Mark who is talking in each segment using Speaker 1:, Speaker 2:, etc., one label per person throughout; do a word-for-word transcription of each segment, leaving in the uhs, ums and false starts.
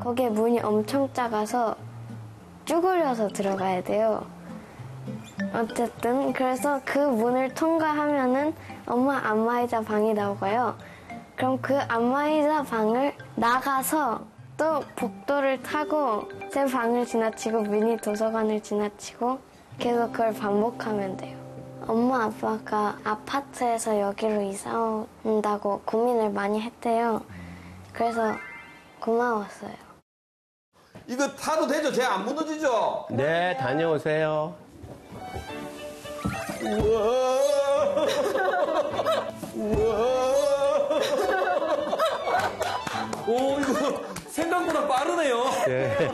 Speaker 1: 거기에 문이 엄청 작아서 쭈그려서 들어가야 돼요. 어쨌든 그래서 그 문을 통과하면은 엄마 안마의자 방이 나오고요. 그럼 그 안마의자 방을 나가서 또 복도를 타고 제 방을 지나치고 미니 도서관을 지나치고 계속 그걸 반복하면 돼요. 엄마 아빠가 아파트에서 여기로 이사 온다고 고민을 많이 했대요. 그래서 고마웠어요.
Speaker 2: 이거 타도 되죠? 쟤 안 무너지죠?
Speaker 3: 네, 다녀오세요.
Speaker 2: 우와. 우와. 오, 이거 생각보다 빠르네요.
Speaker 3: 네.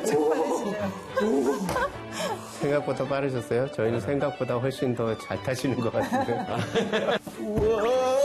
Speaker 3: 생각보다 빠르셨어요? 저희는 생각보다 훨씬 더 잘 타시는 것 같은데.
Speaker 2: 우와.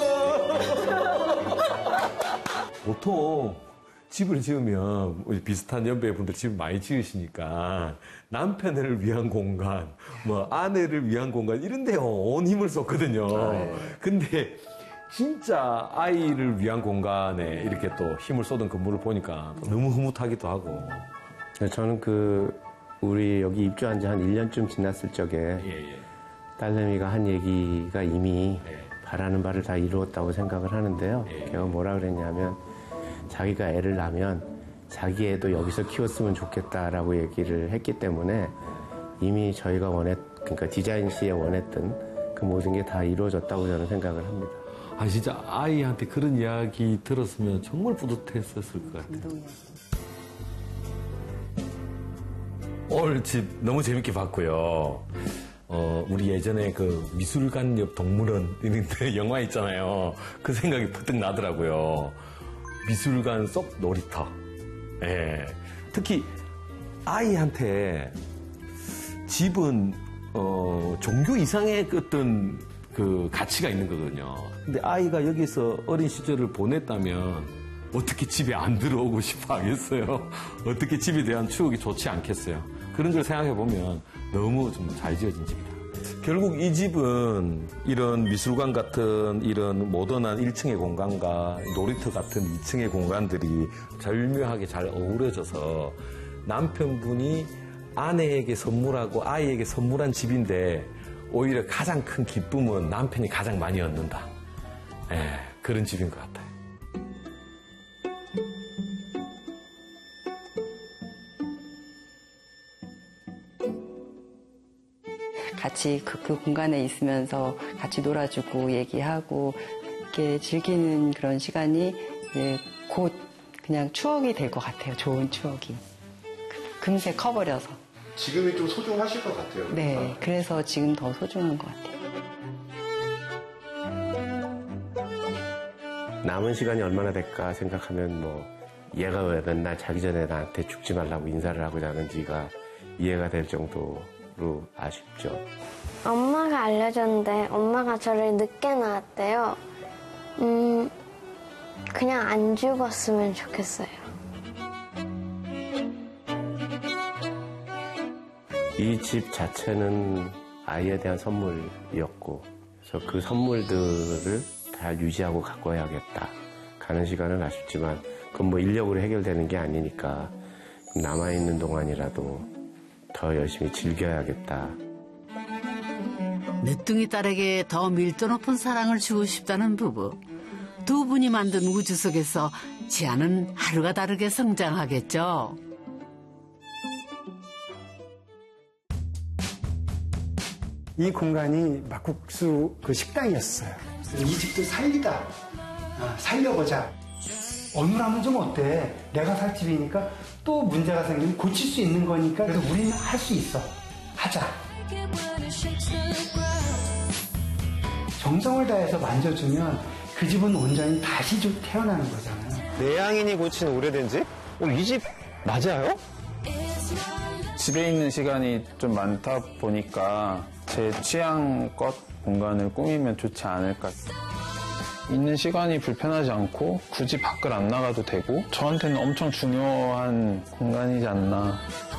Speaker 2: 보통 집을 지으면 비슷한 연배의 분들 집을 많이 지으시니까 남편을 위한 공간, 뭐 아내를 위한 공간 이런 데 온 힘을 썼거든요. 아, 네. 근데 진짜 아이를 위한 공간에 이렇게 또 힘을 쏟은 건물을 보니까 너무 흐뭇하기도 하고.
Speaker 3: 저는 그 우리 여기 입주한 지 한 일 년쯤 지났을 적에 예, 예. 딸내미가 한 얘기가 이미 예. 바라는 바를 다 이루었다고 생각을 하는데요. 예. 걔가 뭐라 그랬냐면 자기가 애를 낳으면 자기 애도 여기서 키웠으면 좋겠다라고 얘기를 했기 때문에 이미 저희가 원했, 그러니까 디자인시에 원했던 그 모든 게 다 이루어졌다고 저는 생각을 합니다.
Speaker 2: 아, 진짜 아이한테 그런 이야기 들었으면 정말 뿌듯했었을 것 같아요. 오늘 집 너무 재밌게 봤고요. 어, 우리 예전에 그 미술관 옆 동물원 이런 영화 있잖아요. 그 생각이 퍼뜩 나더라고요. 미술관 속 놀이터. 예. 특히 아이한테 집은 어, 종교 이상의 어떤 그 가치가 있는 거거든요. 근데 아이가 여기서 어린 시절을 보냈다면 어떻게 집에 안 들어오고 싶어 하겠어요? 어떻게 집에 대한 추억이 좋지 않겠어요? 그런 걸 생각해 보면 너무 좀 잘 지어진 집이다. 결국 이 집은 이런 미술관 같은 이런 모던한 일 층의 공간과 놀이터 같은 이 층의 공간들이 절묘하게 잘 어우러져서 남편분이 아내에게 선물하고 아이에게 선물한 집인데 오히려 가장 큰 기쁨은 남편이 가장 많이 얻는다. 예, 그런 집인 것 같아요.
Speaker 4: 같이 그, 그 공간에 있으면서 같이 놀아주고 얘기하고 이렇게 즐기는 그런 시간이 이제 곧 그냥 추억이 될 것 같아요. 좋은 추억이. 금세 커버려서.
Speaker 5: 지금이 좀 소중하실 것 같아요.
Speaker 4: 네, 그러니까. 그래서 지금 더 소중한 것 같아요.
Speaker 3: 남은 시간이 얼마나 될까 생각하면 뭐 얘가 왜 맨날 자기 전에 나한테 죽지 말라고 인사를 하고 자는지가 이해가 될 정도로 아쉽죠.
Speaker 1: 엄마가 알려줬는데 엄마가 저를 늦게 낳았대요. 음, 그냥 안 죽었으면 좋겠어요.
Speaker 3: 이 집 자체는 아이에 대한 선물이었고, 그래서 그 선물들을 잘 유지하고 가꿔야겠다. 가는 시간은 아쉽지만, 그건 뭐 인력으로 해결되는 게 아니니까, 남아있는 동안이라도 더 열심히 즐겨야겠다.
Speaker 6: 늦둥이 딸에게 더 밀도 높은 사랑을 주고 싶다는 부부. 두 분이 만든 우주 속에서 지아는 하루가 다르게 성장하겠죠.
Speaker 7: 이 공간이 막국수 그 식당이었어요. 이 집도 살리다, 아, 살려보자. 어눌하면 좀 어때? 내가 살 집이니까 또 문제가 생기면 고칠 수 있는 거니까 그래서 우리는 할 수 있어. 하자. 정성을 다해서 만져주면 그 집은 온전히 다시 좀 태어나는 거잖아요.
Speaker 8: 내향인이 고친 오래된 집? 어, 이 집 맞아요?
Speaker 9: 집에 있는 시간이 좀 많다 보니까 제 취향껏 공간을 꾸미면 좋지 않을까. 있는 시간이 불편하지 않고 굳이 밖을 안 나가도 되고 저한테는 엄청 중요한 공간이지 않나.